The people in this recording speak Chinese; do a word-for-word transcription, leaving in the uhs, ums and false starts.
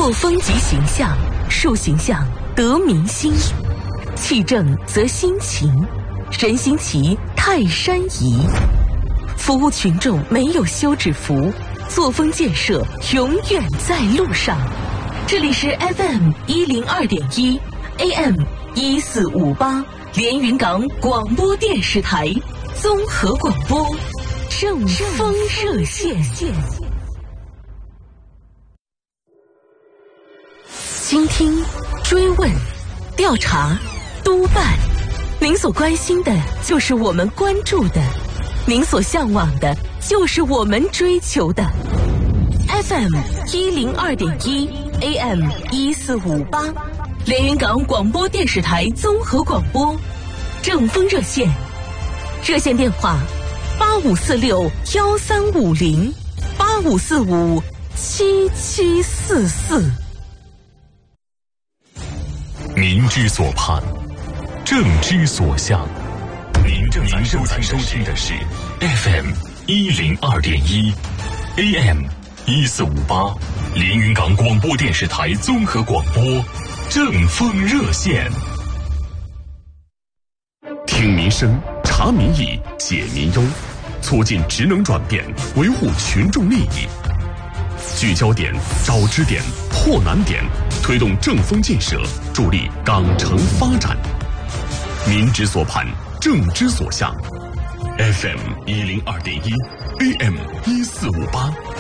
作风及形象，树形象得民心。气正则心齐，人心齐泰山移。服务群众没有休止符，作风建设永远在路上。这里是 F M 一零二点一 A M 一四五八连云港广播电视台综合广播正风热线。倾听、追问、调查、督办，您所关心的就是我们关注的，您所向往的就是我们追求的。F M 一零二点一 A M 一四五八连云港广播电视台综合广播正风热线，热线电话八五四六幺三五零八五四五七七四四。 民之所盼，政之所向。您正在收听的是 F M 一零二点一 A M 一四五八连云港广播电视台综合广播正风热线。听民生，察民意，解民忧，促进职能转变，维护群众利益。聚焦点，找支点，破难点，推动正风建设，助力港城发展。民之所盼，政之所向。F M 一零二点一 A M 一四五八